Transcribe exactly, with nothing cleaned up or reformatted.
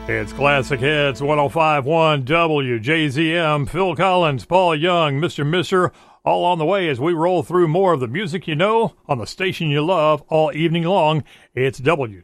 It's Classic Hits, one oh five point one W J Z M. Phil Collins, Paul Young, Mister Misser, all on the way as we roll through more of the music you know on the station you love all evening long. It's W